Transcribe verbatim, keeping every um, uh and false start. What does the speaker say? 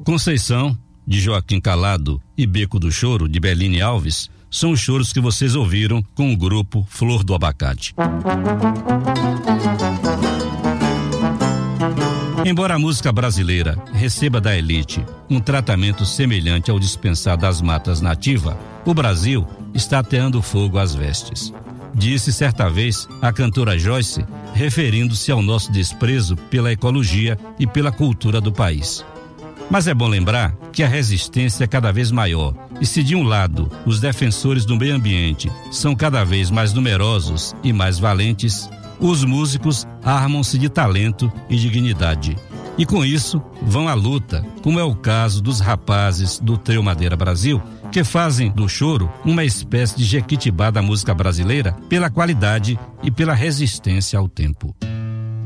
Conceição, de Joaquim Calado, e Beco do Choro, de Beline Alves, são os choros que vocês ouviram com o grupo Flor do Abacate. Embora a música brasileira receba da elite um tratamento semelhante ao dispensar das matas nativa, o Brasil está ateando fogo às vestes. Disse certa vez a cantora Joyce, referindo-se ao nosso desprezo pela ecologia e pela cultura do país. Mas é bom lembrar que a resistência é cada vez maior, e se de um lado os defensores do meio ambiente são cada vez mais numerosos e mais valentes, os músicos armam-se de talento e dignidade. E com isso vão à luta, como é o caso dos rapazes do Trio Madeira Brasil, que fazem do choro uma espécie de Jequitibá da música brasileira pela qualidade e pela resistência ao tempo.